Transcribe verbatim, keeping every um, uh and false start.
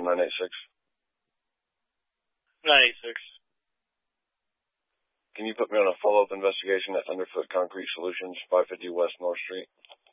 nine eight six. nine eight six. Can you put me on a follow-up investigation at Thunderfoot Concrete Solutions, five fifty West North Street?